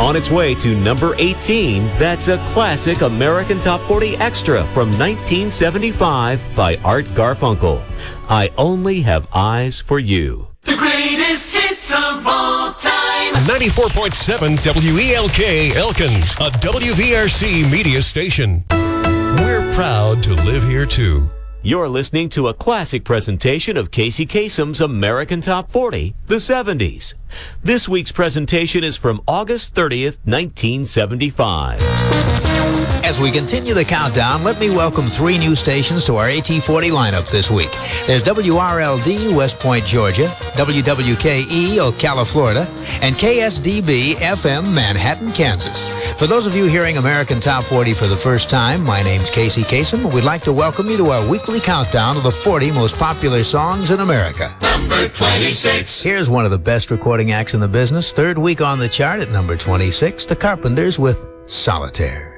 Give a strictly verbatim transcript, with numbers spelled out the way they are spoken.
On its way to number eighteen, that's a classic American Top forty Extra from nineteen seventy-five by Art Garfunkel. I Only Have Eyes for You. The greatest hits of all time. ninety-four point seven W E L K Elkins, a W V R C media station. We're proud to live here too. You're listening to a classic presentation of Casey Kasem's American Top forty, the seventies. This week's presentation is from August thirtieth, nineteen seventy-five. As we continue the countdown, let me welcome three new stations to our A T forty lineup this week. There's W R L D, West Point, Georgia, W W K E, Ocala, Florida, and K S D B F M, Manhattan, Kansas. For those of you hearing American Top forty for the first time, my name's Casey Kasem, and we'd like to welcome you to our weekly countdown of the forty most popular songs in America. Number twenty-six. Here's one of the best recording acts in the business, third week on the chart at number twenty-six, The Carpenters with Solitaire.